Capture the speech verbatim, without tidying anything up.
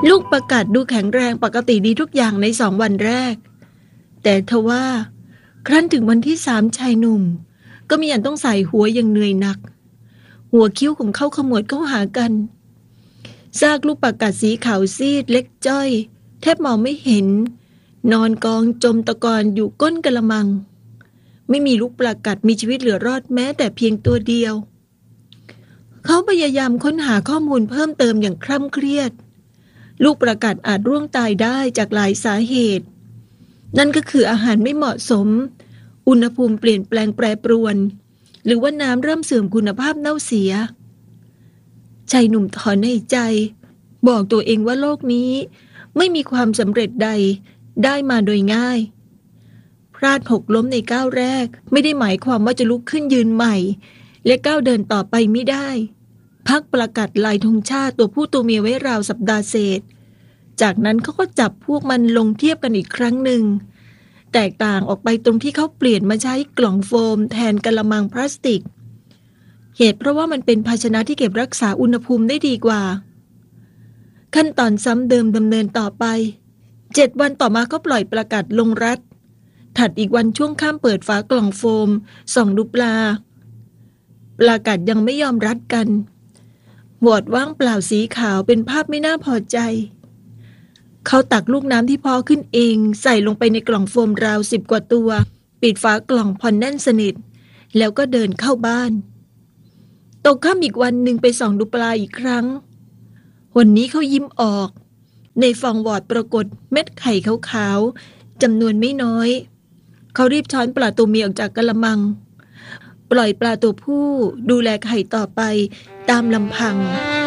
ลูกประกาศดูแข็งแรงปกติดีทุกอย่างในสองวันแรกแต่ทว่าครั้นถึงวันที่สามชายหนุ่มก็มีอันต้องใส่หัวอย่างเหนื่อยหนักหัวคิ้วของเขาขมวดเข้าหากันซากลูกประกาศสีขาวซีดเล็กจ้อยแทบมองไม่เห็นนอนกองจมตะกอนอยู่ก้นกะละมังไม่มีลูกประกาศมีชีวิตเหลือรอดแม้แต่เพียงตัวเดียวเขาพยายามค้นหาข้อมูลเพิ่มเติมอย่างคร่ำเครียดลูกประกาศอาจร่วงตายได้จากหลายสาเหตุนั่นก็คืออาหารไม่เหมาะสมอุณหภูมิเปลี่ยนแปลงแปรปรวนหรือว่าน้ำเริ่มเสื่อมคุณภาพเน่าเสียชายหนุ่มถอนหายใจบอกตัวเองว่าโลกนี้ไม่มีความสำเร็จใดได้มาโดยง่ายพลาดหกล้มในก้าวแรกไม่ได้หมายความว่าจะลุกขึ้นยืนใหม่และก้าวเดินต่อไปไม่ได้พักประกาศลายธงชาติตัวผู้ตัวเมียไว้ราวสัปดาห์เศษจากนั้นเขาก็จับพวกมันลงเทียบกันอีกครั้งหนึ่งแตกต่างออกไปตรงที่เขาเปลี่ยนมาใช้กล่องโฟมแทนกะละมังพลาสติกเหตุเพราะว่ามันเป็นภาชนะที่เก็บรักษาอุณหภูมิได้ดีกว่าขั้นตอนซ้ำเดิมดำเนินต่อไปเจ็ดวันต่อมาเขาปล่อยประกาศลงรัดถัดอีกวันช่วงค่ำเปิดฝากล่องโฟมส่องดูปลาประกาศยังไม่ยอมรัดกันวอดว่างเปล่าสีขาวเป็นภาพไม่น่าพอใจเขาตักลูกน้ำที่พอขึ้นเองใส่ลงไปในกล่องโฟมราวสิบกว่าตัวปิดฝากล่องพอนแน่นสนิทแล้วก็เดินเข้าบ้านตกค่ำอีกวันหนึ่งไปส่องดูปลาอีกครั้งวันนี้เขายิ้มออกในฟองวอดปรากฏเม็ดไข่ขาวๆจำนวนไม่น้อยเขารีบช้อนปลาตัวเมียออกจากกะละมังปล่อยปลาตัวผู้ดูแลไข่ต่อไปตามลำพัง